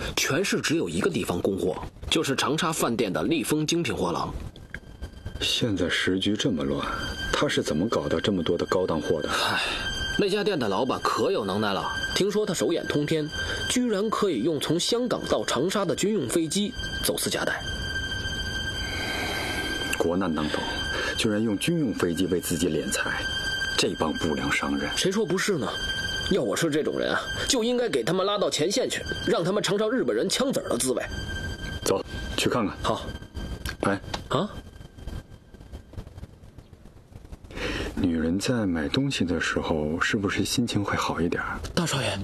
全市只有一个地方供货，就是长沙饭店的立丰精品货郎。 现在时局这么乱，他是怎么搞到这么多的高档货的？ 唉，那家店的老板可有能耐了，听说他手眼通天，居然可以用从香港到长沙的军用飞机走私夹带。 国难当头，居然用军用飞机为自己敛财，这帮不良商人， 谁说不是呢？要我是这种人啊，就应该给他们拉到前线去，让他们尝尝日本人枪子儿的滋味。 走，去看看。 好。 哎， 啊？ 女人在买东西的时候，是不是心情会好一点？ 大少爷，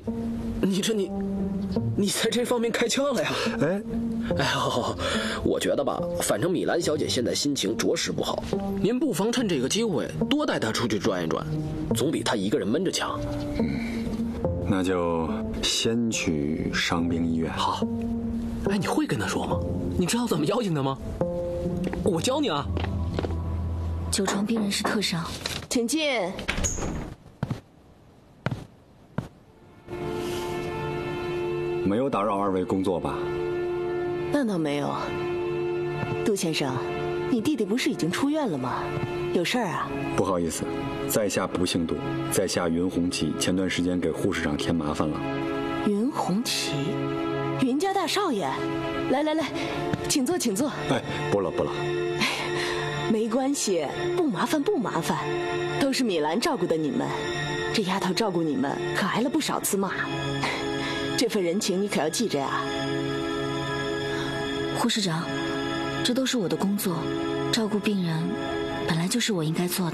你在这方面开窍了呀？哎呦，我觉得吧，反正米兰小姐现在心情着实不好，您不妨趁这个机会多带她出去转一转，总比她一个人闷着强。 那就先去伤兵医院。 好。哎，你会跟她说吗？你知道怎么邀请她吗？我教你啊。 9床病人是特伤， 请进。 没有打扰二位工作吧？ 那倒没有。杜先生，你弟弟不是已经出院了吗？有事儿啊？ 不好意思，在下不姓杜，在下云红旗，前段时间给护士长添麻烦了。 云红旗，云家大少爷，来，请坐，请坐。 哎，不了。 没关系，不麻烦，都是米兰照顾的你们，这丫头照顾你们可挨了不少次骂，这份人情你可要记着呀。 护士长，这都是我的工作，照顾病人本来就是我应该做的。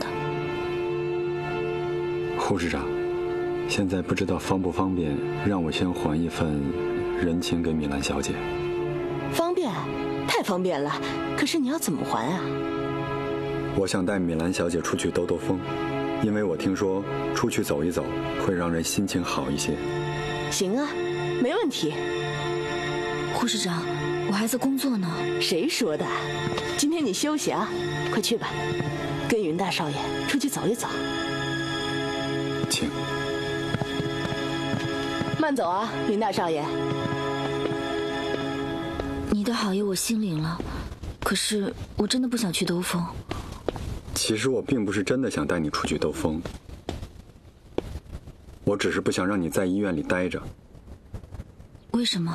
护士长，现在不知道方不方便让我先还一份人情给米兰小姐？ 方便，太方便了，可是你要怎么还啊？ 我想带米兰小姐出去兜兜风，因为我听说出去走一走会让人心情好一些。 行啊，没问题。 护士长，我还在工作呢。 谁说的？今天你休息啊，快去吧，跟云大少爷出去走一走。 请。 慢走啊，云大少爷。 你的好意我心领了，可是我真的不想去兜风。 其实我并不是真的想带你出去兜风，我只是不想让你在医院里待着。 为什么？